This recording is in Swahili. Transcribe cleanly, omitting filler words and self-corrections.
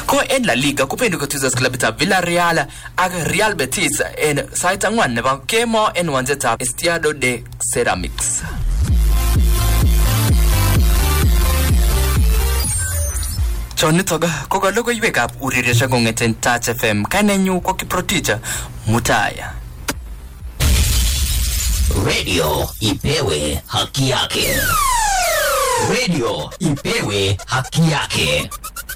Ko en La Liga kupendi kotuza klabitab Villarreal ak Real Betis en sait angwan nebo kemo en uwanjetab Estadio de Ceramics. Chonitoga ko logoiwekab ureriosiek kong'eten Touch FM. Kanenyu ko Kiprotich Mutaya. Radio ipewe haki yake. Radio ipewe haki yake.